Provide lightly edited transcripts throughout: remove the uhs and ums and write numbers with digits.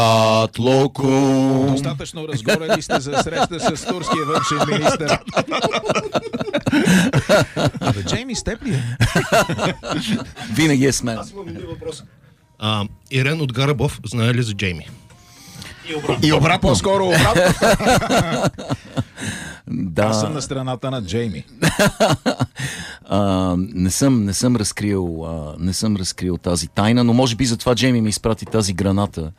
Атлоко. Достатъчно разгорели сте за среща с турския външен министър. Абе, Джейми, с теб ли е? Винаги е с мен. Аз имам един въпрос. Ирен от Гарабов знае ли за Джейми? И обратно. По-скоро обратно. Да. Аз съм на страната на Джейми. Не съм разкрил тази тайна, но може би затова Джейми ми изпрати тази граната.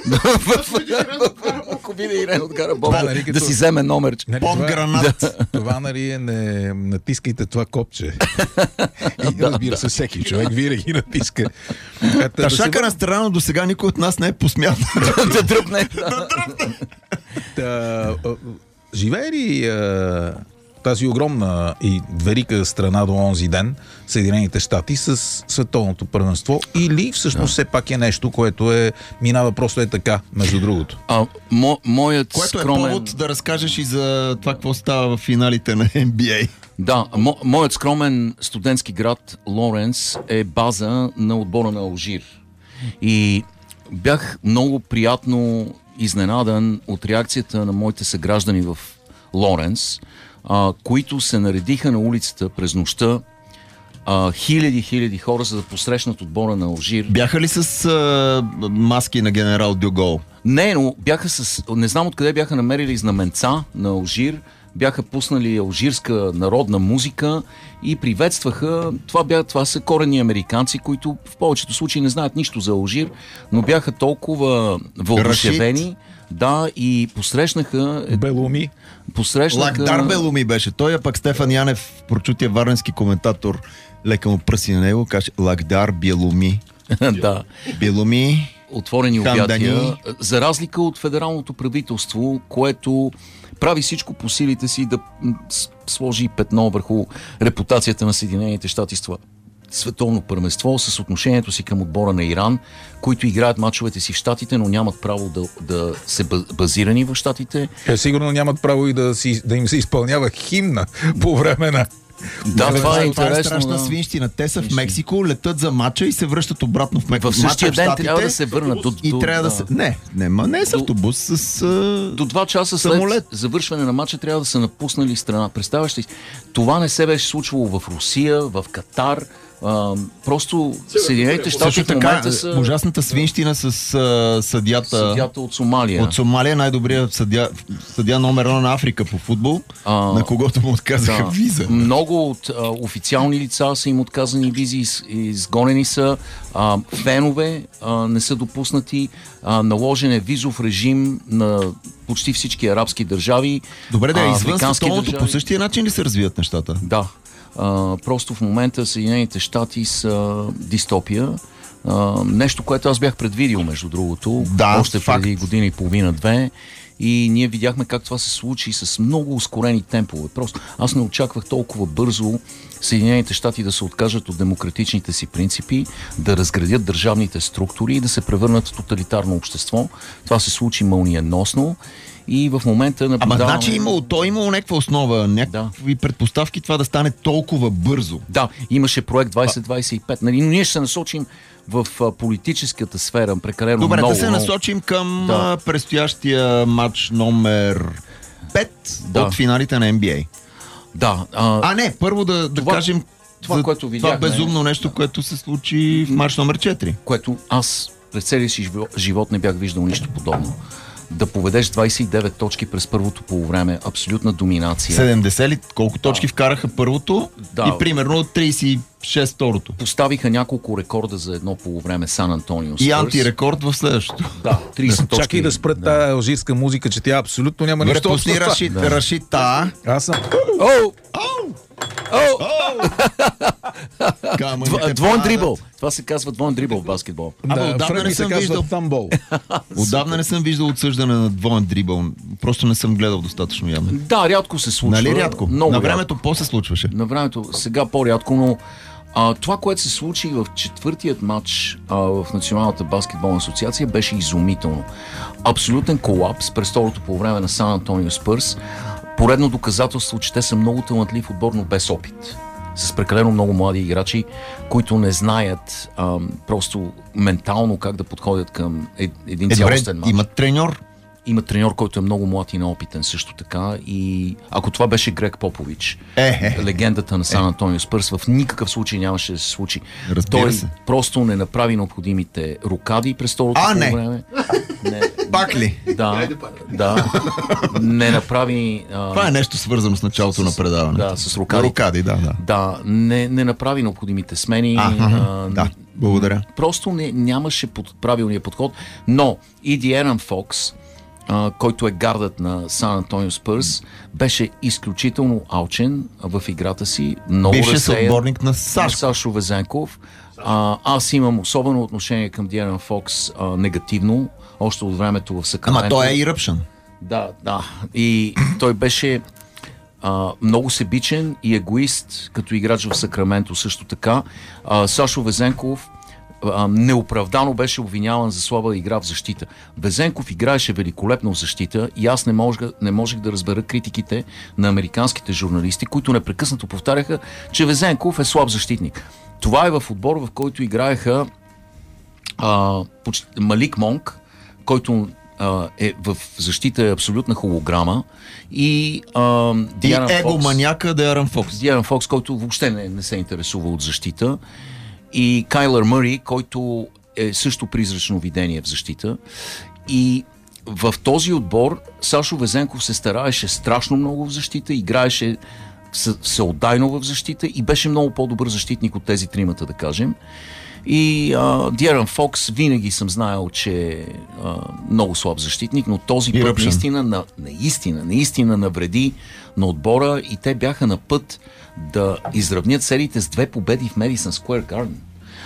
Ако видя Ирен от Гарабов, да си вземе номер. Гранат. Това, нали, не натискайте това копче. И разбира се, всеки човек винаги натиска. Ташака на страна, до сега никой от нас не е посмял Да дръпне. Живее ли тази огромна и велика страна до онзи ден, Съединените щати, с световното първенство, или всъщност все пак е нещо, което минава просто така, между другото? Моят което скромен... е повод да разкажеш и за това, какво става в финалите на NBA. Да, моят скромен студентски град Лоренс е база на отбора на Алжир. И бях много приятно изненадан от реакцията на моите съграждани в Лоренс, които се наредиха на улицата през нощта, хиляди хора, за да посрещнат отбора на Алжир. Бяха ли с маски на генерал Дюгол? Не, но бяха не знам откъде бяха намерили знаменца на Алжир, бяха пуснали алжирска народна музика и приветстваха. Това са коренни американци, които в повечето случаи не знаят нищо за Алжир, но бяха толкова въодушевени. Да, и посрещнаха... Белуми. Лакдар Белуми беше. Той, а пък Стефан Янев, прочутия варненски коментатор, лека му пръси на него, каже Лакдар Белуми. Да. Белуми. Отворени обятия. За разлика от федералното правителство, което прави всичко по силите си да сложи петно върху репутацията на Съединените щати с това световно първенство, с отношението си към отбора на Иран, които играят мачовете си в щатите, но нямат право да се базирани в щатите. Сигурно нямат право и да им се изпълнява химна по време на... Да, това е интересно. Това е страшна свинщина. Те са в Мексико, летят за мача и се връщат обратно в Мексико. В същия ден трябва да се върнат. Не е с автобус, с до 2 часа след завършване на мача трябва да са напуснали страна. Представяш ли? Това не се беше случвало в Русия, в Катар. Просто Съединените щати в момента са... Ужасната свинщина с съдията от Сомалия. От Сомалия, най-добрият съдия номер 1 на Африка по футбол, на когото му отказаха виза. Много от официални лица са им отказани визи, изгонени са, фенове не са допуснати, наложен е визов режим на почти всички арабски държави. Добре, извън световното по същия начин ли се развият нещата? Да. Просто в момента Съединените щати са дистопия. Нещо, което аз бях предвидил, между другото, още преди година и половина-две. И ние видяхме как това се случи с много ускорени темпове. Просто аз не очаквах толкова бързо Съединените щати да се откажат от демократичните си принципи, да разградят държавните структури и да се превърнат в тоталитарно общество. Това се случи мълниеносно. И в момента наблюдаваме... Значи имало някаква основа, някакви предпоставки това да стане толкова бързо. Да, имаше проект 2025, но ние ще се насочим в политическата сфера прекалено много. Добре, да се насочим към предстоящия матч номер 5 от финалите на NBA. Да. Първо да кажем което видяхме, това безумно нещо, което се случи в матч номер 4. Което аз през целия си живот не бях виждал нищо подобно. Да поведеш 29 точки през първото полувреме, абсолютна доминация. 70 ли? Колко точки вкараха първото? И примерно 36 второто. Поставиха няколко рекорда за едно полувреме Сан Антонио Спърс. И антирекорд в следващото. Да, 30 точки. Чакай да спрат тази алжирска музика, че тя абсолютно няма нищо общо. Пусни Рашита. Аз съм... Двоен дрибъл. Това се казва двоен дрибъл в баскетбол. Отдавна не съм виждал отсъждане на двоен дрибъл. Просто не съм гледал достатъчно явно. Да, рядко се случва. Нали рядко? На времето по-се случваше. На времето сега по-рядко, но това, което се случи в четвъртият матч в Националната баскетболна асоциация, беше изумително. Абсолютен колапс през второто по време на Сан Антонио Спърс. Поредно доказателство, че те са много талантлив отбор, но без опит. с прекалено много млади играчи, които не знаят просто ментално как да подходят към един цялостен мач. Имат треньор. Има треньор, който е много млад и неопитен също така. И ако това беше Грег Попович, легендата на Сан Антонио Спърс, в никакъв случай нямаше да се случи. Той просто не направи необходимите рокади през второто време. Пак ли? Да. Не направи... Това е нещо свързано с началото на предаването. Да, с рокади. Да, не направи необходимите смени. Да, благодаря. Просто нямаше правилния подход. Но и Диерън Фокс, който е гардът на Сан Антонио Спърс, беше изключително алчен в играта си. Бивше съотборник на Сашо Везенков. Аз имам особено отношение към Диерън Фокс, негативно, още от времето в Сакраменто. Ама той е еръпшън. Да. И той беше много себичен и егоист, като играч в Сакраменто също така. Сашо Везенков неоправдано беше обвиняван за слаба игра в защита. Везенков играеше великолепно в защита и аз не можех да разбера критиките на американските журналисти, които непрекъснато повтаряха, че Везенков е слаб защитник. Това е в отбор, в който играеха Малик Монк, който е в защита е абсолютна холограма, и егоманяка Диерън Фокс. Диерън Фокс, който въобще не се интересува от защита, и Кайлър Мъри, който е също призрачно видение в защита. И в този отбор Сашо Везенков се стараеше страшно много в защита, играеше всеотдайно в защита и беше много по-добър защитник от тези тримата, да кажем. И Диерън Фокс винаги съм знаел, че е много слаб защитник, но този път наистина навреди на отбора и те бяха на път да изравнят сериите с 2 победи в Медисън Скуер Гарден.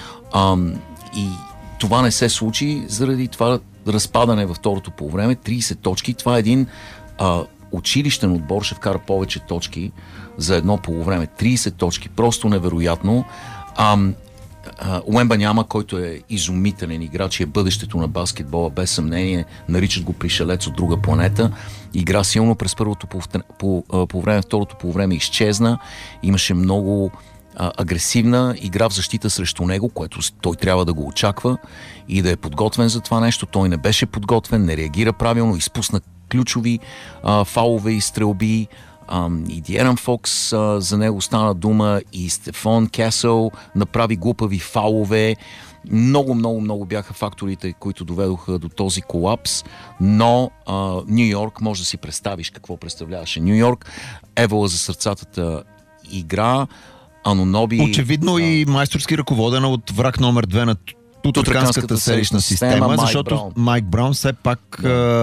И това не се случи заради това разпадане във второто полувреме. 30 точки. Това е един училищен отбор, ще вкара повече точки за едно полувреме. 30 точки. Просто невероятно. Уембаняма, който е изумителен играч и е бъдещето на баскетбола, без съмнение, наричат го пришелец от друга планета. Игра силно през първото полувреме, второто полувреме изчезна. Имаше много агресивна игра в защита срещу него, което той трябва да го очаква и да е подготвен за това нещо. Той не беше подготвен, не реагира правилно, изпусна ключови фаулове и стрелби. И Диерън Фокс, за него стана дума, и Стефон Кесъл направи глупави фаулове. Много бяха факторите, които доведоха до този колапс, но Ню Йорк, може да си представиш какво представляваше Ню Йорк. Евола за сърцатата игра, Аноноби... Очевидно и майсторски ръководена от враг номер 2 на Тутраканската селищна система, защото Майк Браун все пак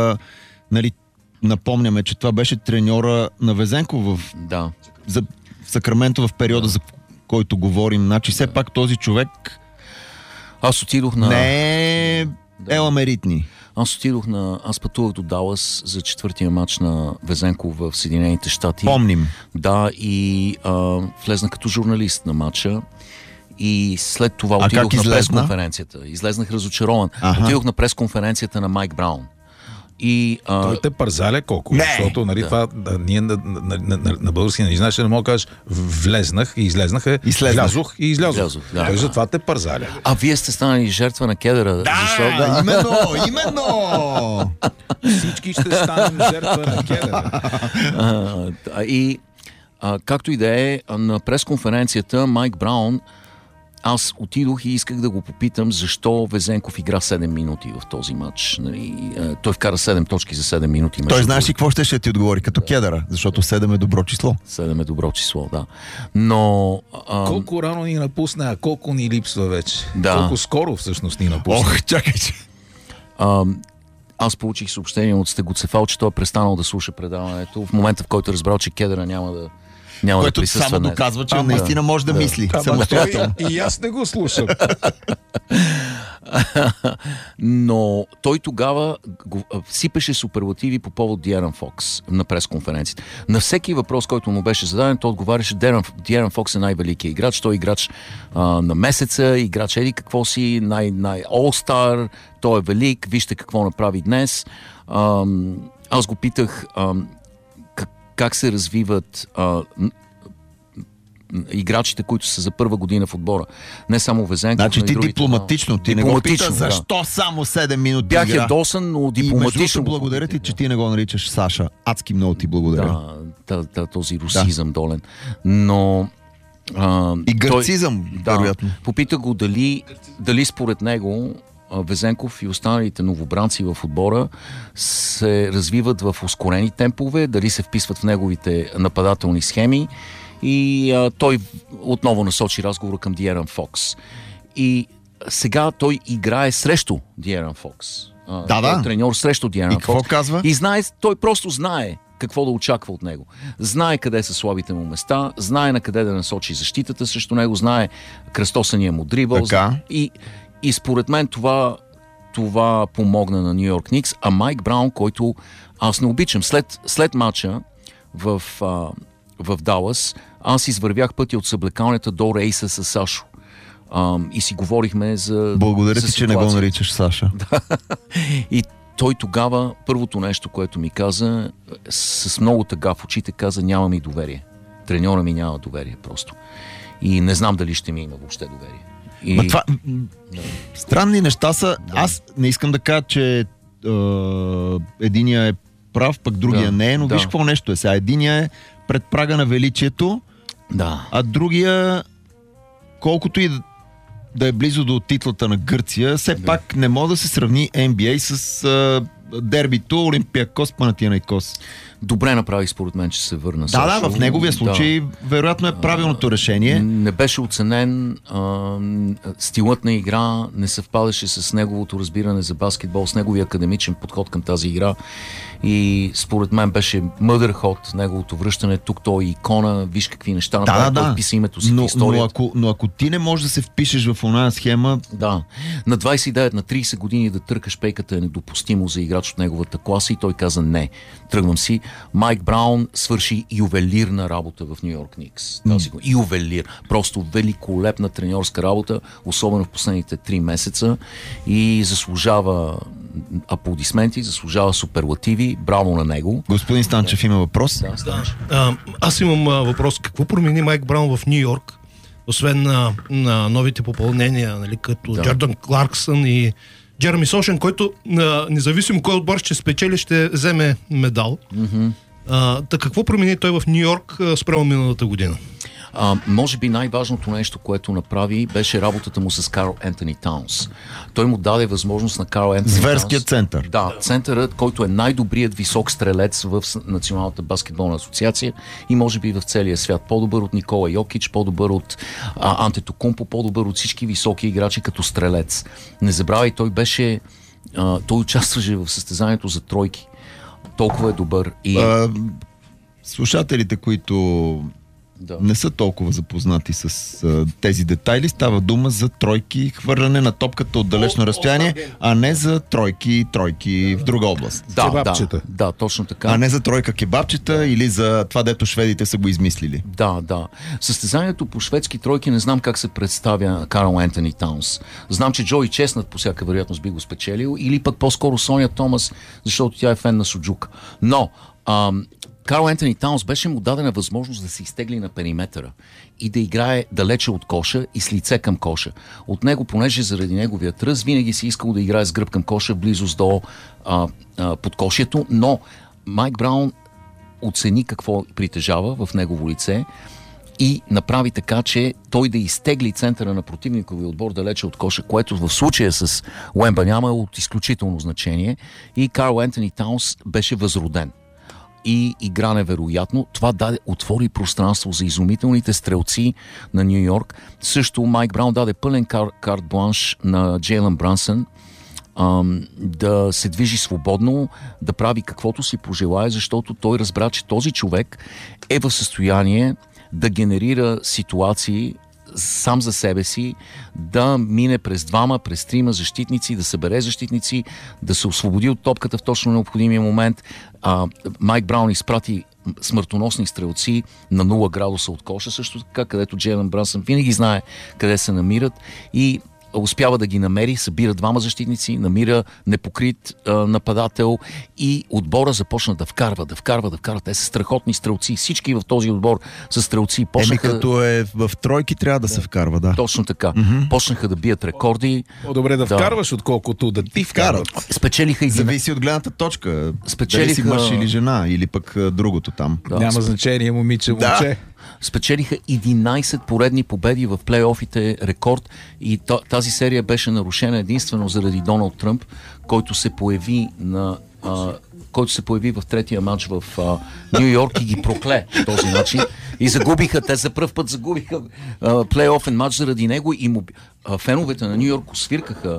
напомняме, че това беше треньора на Везенков в Сакраменто в периода, за който говорим. Значи все пак този човек аз отидох на... не е еламеритни. Аз пътувах до Далас за 4-тия матч на Везенков в Съединените щати. Помним. Да, и влезнах като журналист на матча. И след това отидох на пресконференцията. Излезнах разочарован. Отидох на пресконференцията на Майк Браун. И, той те парзаля колко? Не! Защото ние на български не знаеш, не мога да кажеш влезнах и излезнах. Влязох и излязох. Той затова те парзаля. А вие сте станали жертва на кедъра. Да, именно! Всички ще станем жертва на кедъра. И както и да е, на пресконференцията Майк Браун, аз отидох и исках да го попитам защо Везенков игра 7 минути в този матч. Той вкара 7 точки за 7 минути. Той знаеш ли какво ще ти отговори? Като кедъра, защото 7 е добро число. 7 е добро число, да. Но... колко рано ни напусна, а колко ни липсва вече? Да. Колко скоро всъщност ни напусна? Ох, чакайте. Аз получих съобщение от Стегоцефал, че той е престанал да слуша предаването в момента, в който разбрал, че кедъра няма да присъства. Само доказва, че наистина може да мисли самостоятелно. И аз не го слушам. Но той тогава сипеше суперлативи по повод Диерън Фокс на пресконференцията. На всеки въпрос, който му беше зададен, той отговаряше: Диерън Фокс е най-великият играч, той е играч на месеца, играч еди какво си, All-Star, той е велик, вижте какво направи днес. Аз го питах как се развиват играчите, които са за първа година в отбора. Не само Везенков, значи но и ти другите. дипломатично, ти не го пита защо само 7 минути бях игра. ядосан, но дипломатично. Благодаря ти, че ти не го наричаш Саша. Адски много ти благодаря. Да, този русизъм долен. Но... и гърцизъм, вероятно. Попита го дали според него Везенков и останалите новобранци в отбора се развиват в ускорени темпове, дали се вписват в неговите нападателни схеми, и той отново насочи разговора към Диерън Фокс. И сега той играе срещу Диерън Фокс. Той е треньор срещу Диерън Фокс. И какво казва? И той просто знае какво да очаква от него. Знае къде са слабите му места, знае на къде да насочи защитата срещу него, знае кръстосания му дрибъл. И според мен това помогна на Ню Йорк Никс. А Майк Браун, който аз не обичам, след матча в Далас, аз извървях пътя от съблекалнята до рейса с Сашо. И си говорихме за... Благодаря ти, че не го наричаш Саша. И той тогава, първото нещо, което ми каза, с много тъга в очите, каза: няма ми доверие. Треньора ми няма доверие просто. И не знам дали ще ми има въобще доверие. Странни неща са. Да. Аз не искам да кажа, че единия е прав, пък другия не е, но виж какво нещо е сега. Единия е пред прага на величието, а другия, колкото и да е близо до титлата на Гърция, все пак не може да се сравни NBA с дербито Олимпиакос Панатинаикос. Добре направи според мен, че се върна. Да, в неговия случай вероятно е правилното решение. Не беше оценен, стилът на игра не съвпадаше с неговото разбиране за баскетбол, с неговия академичен подход към тази игра, и според мен беше мъдър ход неговото връщане. Тук той е икона, виж какви неща направи, той вписа името си в историята. Но ако ти не можеш да се впишеш в оная схема... Да, на 29, на 30 години да търкаш пейката е недопустимо за играч от неговата класа, и той каза: не, тръгвам си. Майк Браун свърши ювелирна работа в Ню Йорк Никс. Ювелир. Просто великолепна треньорска работа, особено в последните 3 месеца, и заслужава аплодисменти, заслужава суперлативи. Браво на него. Господин Станчев има въпрос? Да, Станчев. Аз имам въпрос. Какво промени Майк Браун в Ню Йорк, освен на новите попълнения, нали, като Джордан Кларксън и Джереми Сошен, който независимо кой отбор ще спечели, ще вземе медал. Какво промени той в Ню Йорк спрямо миналата година? Може би най-важното нещо, което направи, беше работата му с Карл Ентони Таунс. Той му даде възможност на Карл Ентони Таунс. Зверският център. Да, центърът, който е най-добрият висок стрелец в Националната баскетболна асоциация и може би в целия свят. По-добър от Никола Йокич, по-добър от Антетокумпо, по-добър от всички високи играчи като стрелец. Не забравяй, той участваше в състезанието за тройки. Толкова е добър. Слушателите, които не са толкова запознати с тези детайли, става дума за тройки, хвърляне на топката от далечно разстояние, а не за тройки в друга област. Да, точно така. А не за тройка кебабчета или за това, дето шведите са го измислили. Да. Състезанието по шведски тройки не знам как се представя Карл Ентони Таунс. Знам, че Джои Чеснат по всяка вероятност би го спечелил, или пък по-скоро Соня Томас, защото тя е фен на Суджука. Но Карл Ентони Таунс беше му дадена възможност да се изтегли на периметъра и да играе далече от коша и с лице към коша. От него, понеже заради неговия тръс, винаги си искал да играе с гръб към коша, в близост до подкошието, но Майк Браун оцени какво притежава в негово лице и направи така, че той да изтегли центъра на противниковия отбор далече от коша, което в случая с Уемба няма от изключително значение, и Карл Ентони Таунс беше възроден. И игра невероятно. Това отвори пространство за изумителните стрелци на Ню Йорк. Също Майк Браун даде пълен карт бланш на Джейлън Брансън да се движи свободно, да прави каквото си пожелае, защото той разбра, че този човек е в състояние да генерира ситуации сам за себе си, да мине през 2, през 3 защитници, да събере защитници, да се освободи от топката в точно необходимия момент. Майк Браун изпрати смъртоносни стрелци на 0 градуса от коша, също така, където Джейлън Брансън винаги знае къде се намират, и успява да ги намери, събира двама защитници, намира непокрит нападател и отбора започна да вкарва. Те са страхотни стрелци. Всички в този отбор са стрелци. Като е в тройки, трябва да се вкарва, да. Точно така. Почнаха да бият рекорди. По-добре да вкарваш, отколкото да ти вкарат. Спечелиха и... Зависи от гледната точка. Дали си мъж или жена, или пък другото там. Няма значение, момче. Спечелиха 11 поредни победи в плейофите, рекорд, и тази серия беше нарушена единствено заради Доналд Тръмп, който се появи в третия матч в Ню Йорк и ги прокле по този начин. И те за пръв път загубиха плейофен матч заради него и феновете на Ню Йорк освиркаха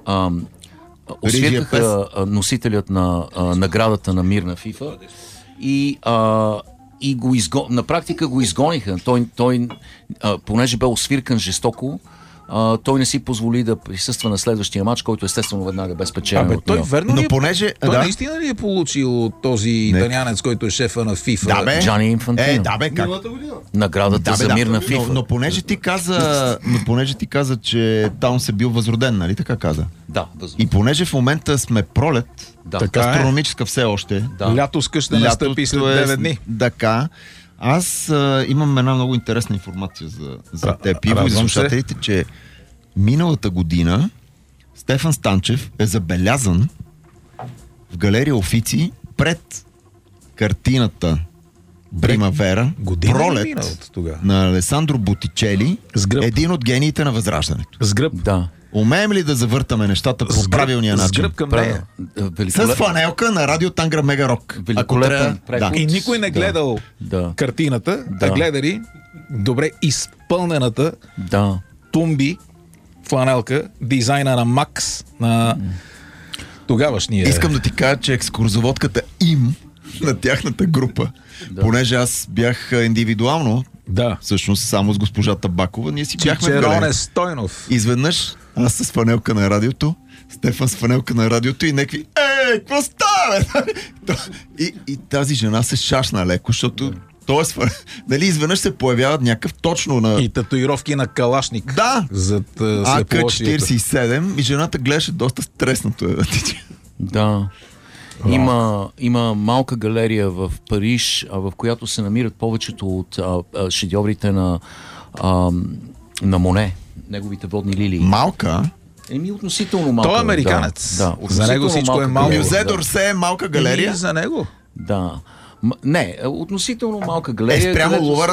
носителят на наградата на мир на ФИФА и на практика го изгониха. Той понеже бе освиркан жестоко, той не си позволи да присъства на следващия матч, който естествено веднага бе спечелен. Той верно ли наистина ли е получил този италианец, който е шефа на FIFA? Да, бе. Джани Инфантино. Как? Наградата за мир на FIFA. Но понеже ти каза, че Таунс е бил възроден, нали така каза? Да, и понеже в момента сме пролет, астрономическа все още. Лято с къща настъпи след 9 дни. Така. Аз имам една много интересна информация за теб и за слушателите, че миналата година Стефан Станчев е забелязан в галерия Офици пред картината Примавера, Пролет на Алесандро Бутичели, един от гениите на Възраждането. С гръб. Да. Умеем ли да завъртаме нещата по правилния начин? С гръб към нея. С фланелка на радио Тангра Мега Рок. Великолепен преход. И никой не гледал картината, а гледали добре изпълнената тумби фланелка, дизайна на Макс, на тогавашния... Искам да ти кажа, че екскурзоводката им на тяхната група, понеже аз бях индивидуално, всъщност само с госпожа Табакова, ние си бяхме в галерия. Стойнов. Изведнъж аз с фанелка на радиото, Стефан с фанелка на радиото и някакви какво става? И тази жена се шашна леко, защото дали изведнъж се появяват някакъв точно на... И татуировки на калашник. Да! Зад слеполошията. АК-47 и жената гледаше доста стреснато. Да. Има малка галерия в Париж, в която се намират повечето от шедьоврите на Моне, неговите водни лилии. Малка? Относително малка. Той е американец. Да, за него всичко е малко. Мюзе Дорсе е малка галерия? За него. Да. Не, относително малка галерия. Спрямо Лувъра